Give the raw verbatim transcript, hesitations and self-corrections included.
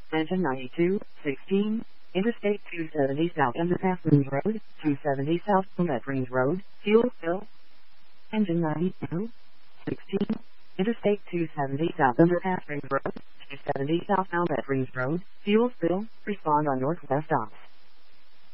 Engine ninety-two, sixteen. Interstate two seventy South Underpass Rings Road, two seventy South Plymouth Rings Road, fuel fill. Engine ninety-two, sixteen. Interstate two seventy South Underpass Rings Road, two seventy South Plymouth Rings Road, fuel fill. Respond on Northwest Ops.